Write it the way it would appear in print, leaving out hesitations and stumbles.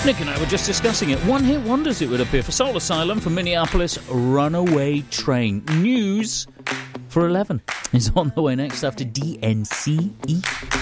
Nick and I were just discussing it. One-hit wonders, it would appear, for Soul Asylum, for Minneapolis, Runaway Train. News for 11 is on the way next after DNCE.